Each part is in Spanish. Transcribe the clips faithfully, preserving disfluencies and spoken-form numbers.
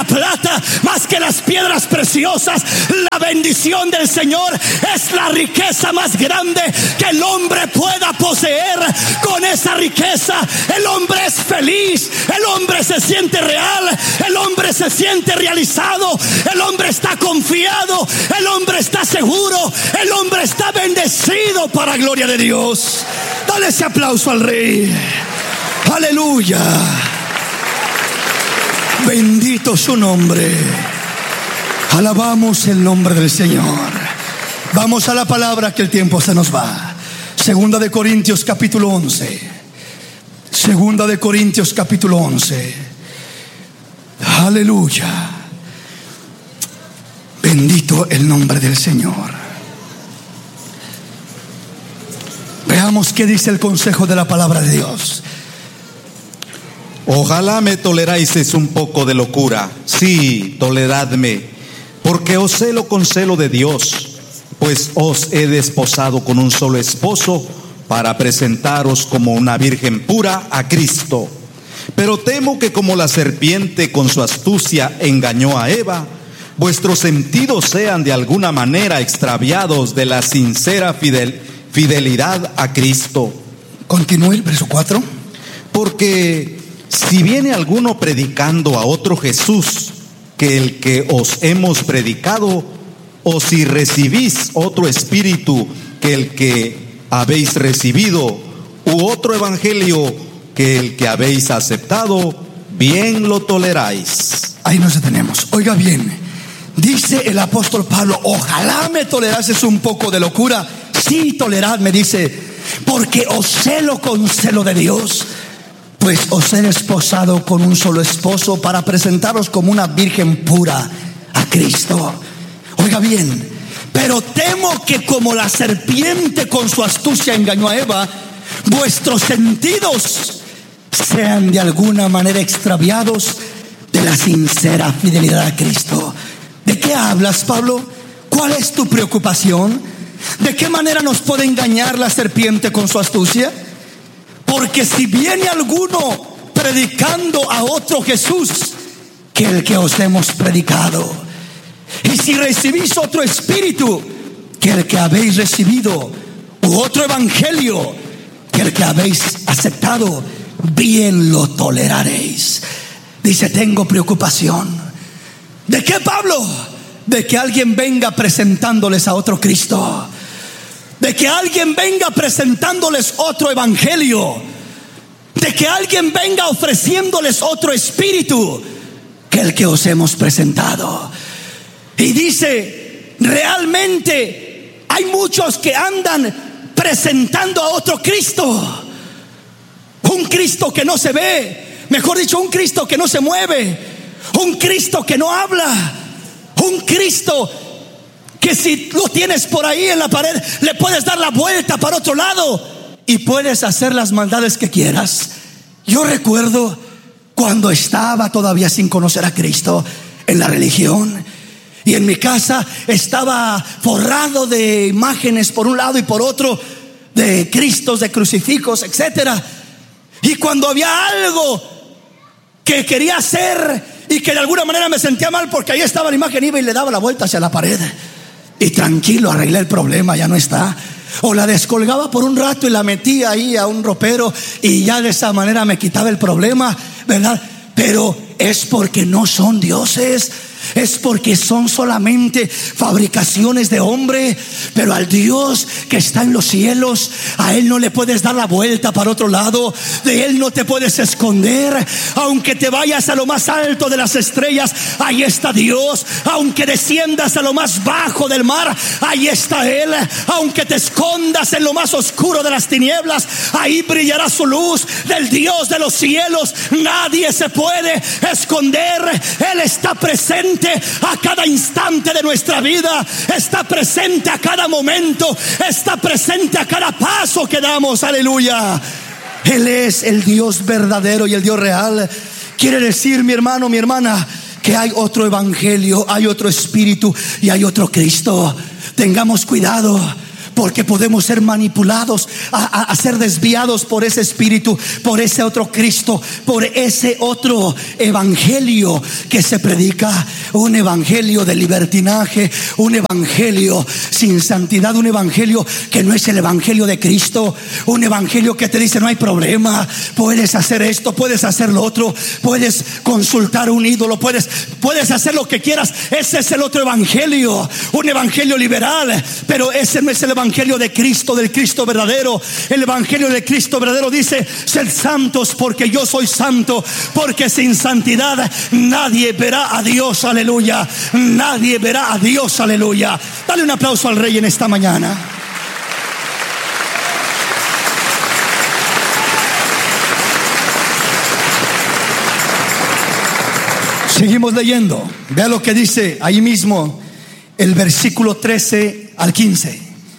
la plata, más que las piedras preciosas. La bendición del Señor es la riqueza más grande que el hombre pueda poseer. Con esa riqueza el hombre es feliz, el hombre se siente real, el hombre se siente realizado, el hombre está confiado, el hombre está seguro, el hombre está bendecido para gloria de Dios. Dale ese aplauso al Rey. Aleluya. Bendito su nombre. Alabamos el nombre del Señor. Vamos a la palabra, que el tiempo se nos va. Segunda de Corintios capítulo once. Segunda de Corintios capítulo once. Aleluya. Bendito el nombre del Señor. Veamos qué dice el consejo de la palabra de Dios. Ojalá me toleráis un poco de locura. Sí, toleradme, porque os celo con celo de Dios, pues os he desposado con un solo esposo, para presentaros como una virgen pura a Cristo. Pero temo que, como la serpiente con su astucia engañó a Eva, vuestros sentidos sean de alguna manera extraviados de la sincera fidel, fidelidad a Cristo. Continúe el verso cuatro. Porque si viene alguno predicando a otro Jesús que el que os hemos predicado, o si recibís otro espíritu que el que habéis recibido, u otro evangelio que el que habéis aceptado, bien lo toleráis. Ahí nos detenemos. Oiga bien, dice el apóstol Pablo: ojalá me tolerases un poco de locura. Sí, toleradme, dice, porque os celo con celo de Dios, pues os he desposado con un solo esposo, para presentaros como una virgen pura a Cristo. Oiga bien, pero temo que, como la serpiente con su astucia engañó a Eva, vuestros sentidos sean de alguna manera extraviados de la sincera fidelidad a Cristo. ¿De qué hablas, Pablo? ¿Cuál es tu preocupación? ¿De qué manera nos puede engañar la serpiente con su astucia? Porque si viene alguno predicando a otro Jesús que el que os hemos predicado, y si recibís otro espíritu que el que habéis recibido, u otro evangelio que el que habéis aceptado, bien lo toleraréis. Dice: tengo preocupación. ¿De qué, Pablo? De que alguien venga presentándoles a otro Cristo, de que alguien venga presentándoles otro evangelio, de que alguien venga ofreciéndoles otro espíritu que el que os hemos presentado. Y dice: realmente hay muchos que andan presentando a otro Cristo, un Cristo que no se ve, mejor dicho, un Cristo que no se mueve, un Cristo que no habla, un Cristo que si lo tienes por ahí en la pared, le puedes dar la vuelta para otro lado y puedes hacer las maldades que quieras. Yo recuerdo cuando estaba todavía sin conocer a Cristo en la religión, y en mi casa estaba forrado de imágenes por un lado y por otro, de Cristos, de crucifijos, etcétera. Y cuando había algo que quería hacer y que de alguna manera me sentía mal porque ahí estaba la imagen, iba y le daba la vuelta hacia la pared y tranquilo, arreglé el problema, ya no está. O la descolgaba por un rato y la metía ahí a un ropero y ya de esa manera me quitaba el problema, ¿verdad? Pero es porque no son dioses, es porque son solamente fabricaciones de hombre. Pero al Dios que está en los cielos, a Él no le puedes dar la vuelta para otro lado, de Él no te puedes esconder. Aunque te vayas a lo más alto de las estrellas, ahí está Dios. Aunque desciendas a lo más bajo del mar, ahí está Él. Aunque te escondas en lo más oscuro de las tinieblas, ahí brillará su luz. Del Dios de los cielos nadie se puede esconder. Él está presente a cada instante de nuestra vida, está presente a cada momento, está presente a cada paso que damos. Aleluya. Él es el Dios verdadero y el Dios real. Quiere decir, mi hermano, mi hermana, que hay otro evangelio, hay otro espíritu y hay otro Cristo. Tengamos cuidado, porque podemos ser manipulados a, a, a ser desviados por ese espíritu, por ese otro Cristo, por ese otro evangelio que se predica, un evangelio de libertinaje, un evangelio sin santidad, un evangelio que no es el evangelio de Cristo, un evangelio que te dice no hay problema, puedes hacer esto, puedes hacer lo otro, puedes consultar un ídolo, puedes, puedes hacer lo que quieras. Ese es el otro evangelio, un evangelio liberal, pero ese no es el evangelio de Cristo, del Cristo verdadero. El evangelio de Cristo verdadero dice: sed santos porque yo soy santo, porque sin santidad nadie verá a Dios, aleluya. Nadie verá a Dios, aleluya. Dale un aplauso al Rey en esta mañana. Seguimos leyendo. Vea lo que dice ahí mismo el versículo trece al quince.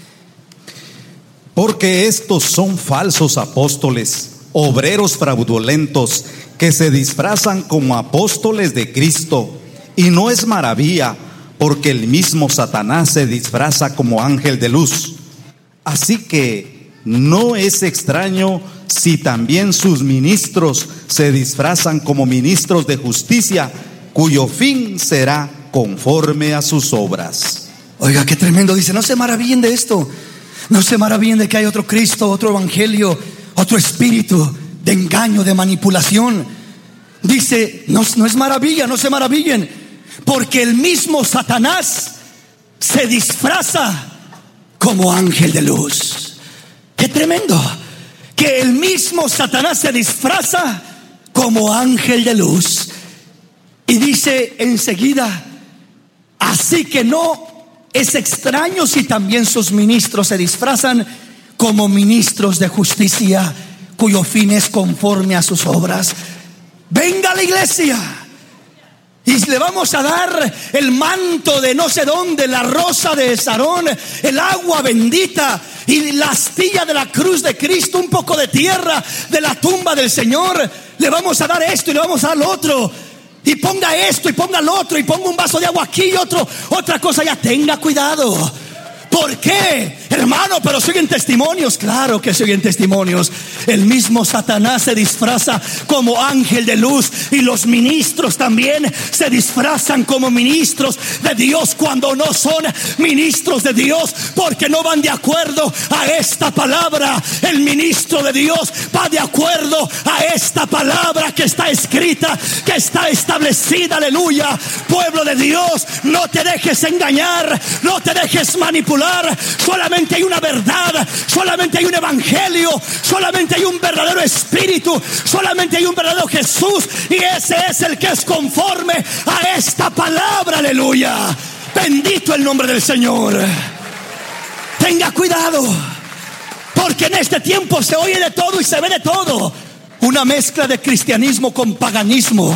Porque estos son falsos apóstoles, obreros fraudulentos, que se disfrazan como apóstoles de Cristo. Y no es maravilla, porque el mismo Satanás se disfraza como ángel de luz. Así que no es extraño si también sus ministros se disfrazan como ministros de justicia, cuyo fin será conforme a sus obras. Oiga, qué tremendo. Dice: no se maravillen de esto, no se maravillen de que hay otro Cristo, otro evangelio, otro espíritu de engaño, de manipulación. Dice: no, no es maravilla, no se maravillen, porque el mismo Satanás se disfraza como ángel de luz. Qué tremendo, que el mismo Satanás se disfraza como ángel de luz. Y dice enseguida: así que no es extraño si también sus ministros se disfrazan como ministros de justicia, cuyo fin es conforme a sus obras. Venga a la iglesia y le vamos a dar el manto de no sé dónde, la rosa de Sarón, el agua bendita y la astilla de la cruz de Cristo, un poco de tierra de la tumba del Señor. Le vamos a dar esto y le vamos a dar lo otro. Y ponga esto y ponga lo otro y ponga un vaso de agua aquí y otro, otra cosa ya. Tenga cuidado. ¿Por qué, hermano? Pero siguen testimonios. Claro que siguen testimonios. El mismo Satanás se disfraza como ángel de luz, y los ministros también se disfrazan como ministros de Dios cuando no son ministros de Dios, porque no van de acuerdo a esta palabra. El ministro de Dios va de acuerdo a esta palabra que está escrita, que está establecida, aleluya. Pueblo de Dios, no te dejes engañar, no te dejes manipular. Solamente hay una verdad, solamente hay un evangelio, solamente hay un verdadero espíritu, solamente hay un verdadero Jesús, y ese es el que es conforme a esta palabra, aleluya. Bendito el nombre del Señor. Tenga cuidado, porque en este tiempo se oye de todo y se ve de todo. Una mezcla de cristianismo con paganismo,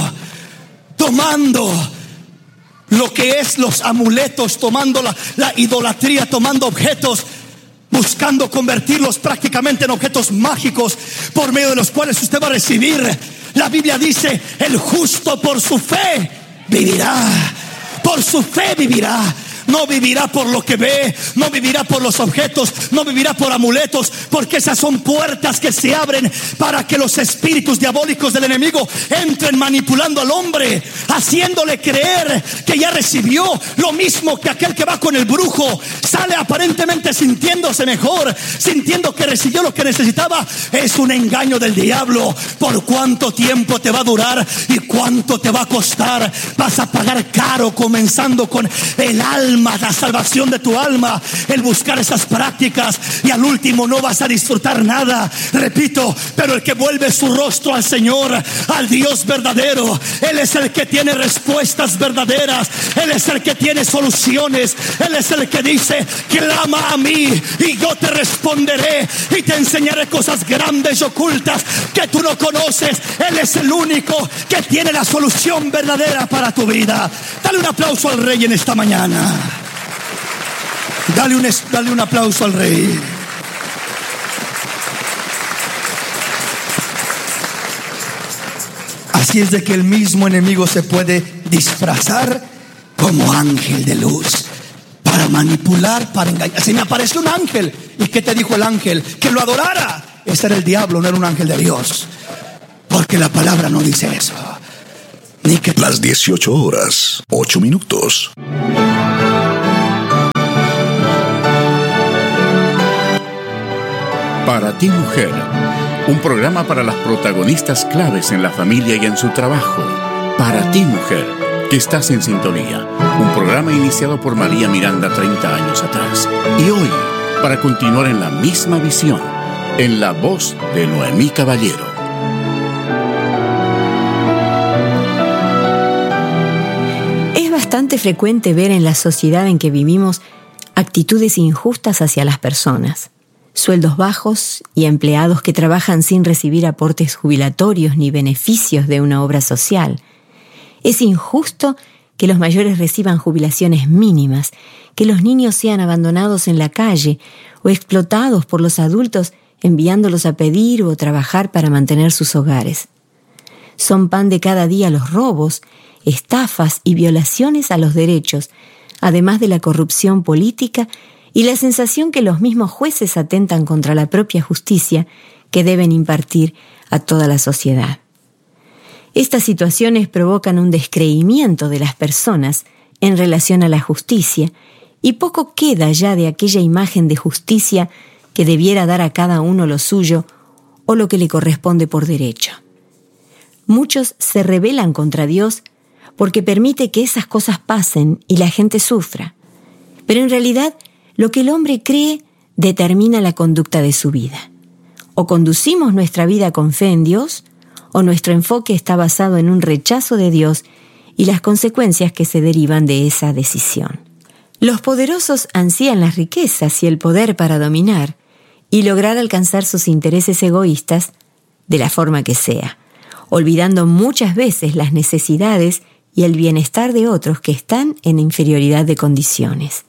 tomando lo que es los amuletos, tomando la, la idolatría, tomando objetos, buscando convertirlos prácticamente en objetos mágicos por medio de los cuales usted va a recibir. La Biblia dice: el justo por su fe vivirá. Por su fe vivirá. No vivirá por lo que ve, no vivirá por los objetos, no vivirá por amuletos, porque esas son puertas que se abren para que los espíritus diabólicos del enemigo entren manipulando al hombre, haciéndole creer que ya recibió lo mismo que aquel que va con el brujo. Sale aparentemente sintiéndose mejor, sintiendo que recibió lo que necesitaba. Es un engaño del diablo. ¿Por cuánto tiempo te va a durar y cuánto te va a costar? Vas a pagar caro, comenzando con el alma, la salvación de tu alma, el buscar esas prácticas, y al último no vas a disfrutar nada. Repito, pero el que vuelve su rostro al Señor, al Dios verdadero, Él es el que tiene respuestas verdaderas, Él es el que tiene soluciones, Él es el que dice: clama a mí y yo te responderé y te enseñaré cosas grandes y ocultas que tú no conoces. Él es el único que tiene la solución verdadera para tu vida. Dale un aplauso al Rey en esta mañana. Dale un, dale un aplauso al Rey. Así es de que el mismo enemigo se puede disfrazar como ángel de luz para manipular, para engañar. Se me apareció un ángel. ¿Y qué te dijo el ángel? Que lo adorara. Ese era el diablo, no era un ángel de Dios. Porque la palabra no dice eso. Ni que... Las dieciocho horas, ocho minutos. Para ti, mujer, un programa para las protagonistas claves en la familia y en su trabajo. Para ti, mujer, que estás en sintonía. Un programa iniciado por María Miranda treinta años atrás. Y hoy, para continuar en la misma visión, en la voz de Noemí Caballero. Es bastante frecuente ver en la sociedad en que vivimos actitudes injustas hacia las personas. Sueldos bajos y empleados que trabajan sin recibir aportes jubilatorios ni beneficios de una obra social. Es injusto que los mayores reciban jubilaciones mínimas, que los niños sean abandonados en la calle o explotados por los adultos enviándolos a pedir o trabajar para mantener sus hogares. Son pan de cada día los robos, estafas y violaciones a los derechos, además de la corrupción política y la sensación que los mismos jueces atentan contra la propia justicia que deben impartir a toda la sociedad. Estas situaciones provocan un descreimiento de las personas en relación a la justicia y poco queda ya de aquella imagen de justicia que debiera dar a cada uno lo suyo o lo que le corresponde por derecho. Muchos se rebelan contra Dios porque permite que esas cosas pasen y la gente sufra, pero en realidad lo que el hombre cree determina la conducta de su vida. O conducimos nuestra vida con fe en Dios, o nuestro enfoque está basado en un rechazo de Dios y las consecuencias que se derivan de esa decisión. Los poderosos ansían las riquezas y el poder para dominar y lograr alcanzar sus intereses egoístas de la forma que sea, olvidando muchas veces las necesidades y el bienestar de otros que están en inferioridad de condiciones.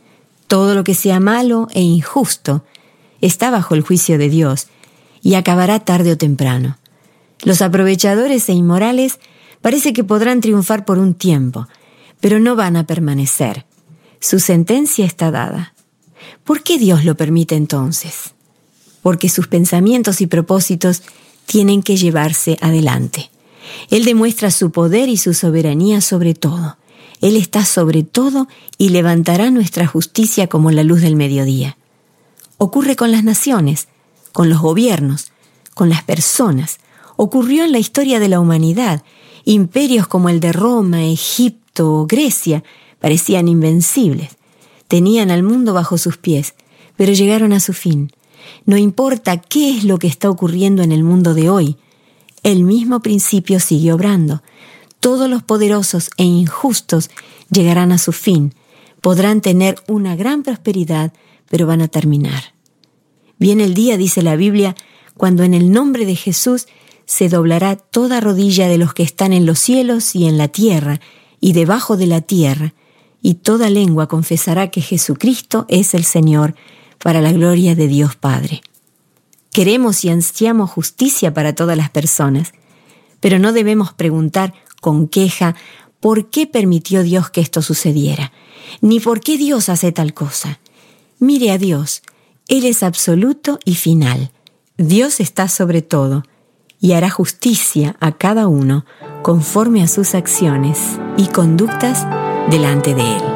Todo lo que sea malo e injusto está bajo el juicio de Dios y acabará tarde o temprano. Los aprovechadores e inmorales parece que podrán triunfar por un tiempo, pero no van a permanecer. Su sentencia está dada. ¿Por qué Dios lo permite entonces? Porque sus pensamientos y propósitos tienen que llevarse adelante. Él demuestra su poder y su soberanía sobre todo. Él está sobre todo y levantará nuestra justicia como la luz del mediodía. Ocurre con las naciones, con los gobiernos, con las personas. Ocurrió en la historia de la humanidad. Imperios como el de Roma, Egipto o Grecia parecían invencibles. Tenían al mundo bajo sus pies, pero llegaron a su fin. No importa qué es lo que está ocurriendo en el mundo de hoy, el mismo principio sigue obrando. Todos los poderosos e injustos llegarán a su fin. Podrán tener una gran prosperidad, pero van a terminar. Viene el día, dice la Biblia, cuando en el nombre de Jesús se doblará toda rodilla de los que están en los cielos y en la tierra y debajo de la tierra, y toda lengua confesará que Jesucristo es el Señor, para la gloria de Dios Padre. Queremos y ansiamos justicia para todas las personas, pero no debemos preguntar con queja por qué permitió Dios que esto sucediera, ni por qué Dios hace tal cosa. Mire a Dios, Él es absoluto y final. Dios está sobre todo y hará justicia a cada uno conforme a sus acciones y conductas delante de Él.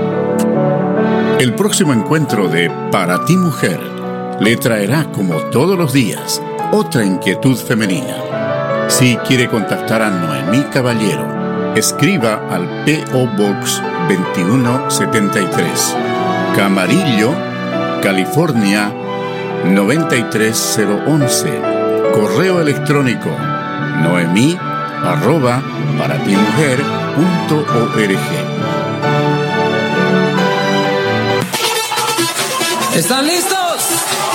El próximo encuentro de Para ti, mujer, le traerá, como todos los días, otra inquietud femenina. Si quiere contactar a Noemí Caballero, escriba al P O Box veintiuno setenta y tres, Camarillo, California noventa y tres cero once. Correo electrónico noemí arroba paratimujer punto org. ¿Están listos?